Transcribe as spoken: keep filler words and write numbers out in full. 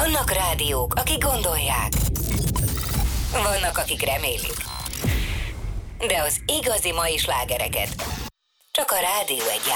Vannak rádiók, akik gondolják. Vannak, akik remélik. De az igazi mai slágereket csak a Rádió Egy